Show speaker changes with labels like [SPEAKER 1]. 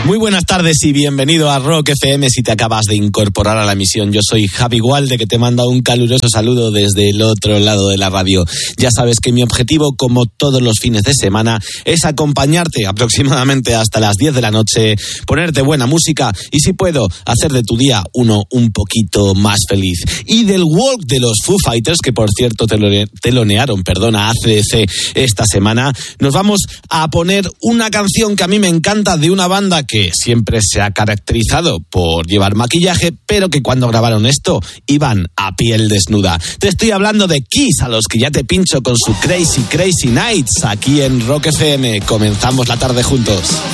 [SPEAKER 1] Muy buenas tardes y bienvenido a Rock FM si te acabas de incorporar a la emisión. Yo soy Javi Gualde, que te manda un caluroso saludo desde el otro lado de la radio. Ya sabes que mi objetivo, como todos los fines de semana, es acompañarte aproximadamente hasta las 10 de la noche, ponerte buena música y, si puedo, hacer de tu día uno un poquito más feliz. Y del Walk de los Foo Fighters, que por cierto telonearon a AC/DC esta semana, nos vamos a poner una canción que a mí me encanta, de una banda que siempre se ha caracterizado por llevar maquillaje, pero que cuando grabaron esto iban a piel desnuda. Te estoy hablando de Kiss, a los que ya te pincho con su Crazy Crazy Nights aquí en Rock FM. Comenzamos la tarde juntos.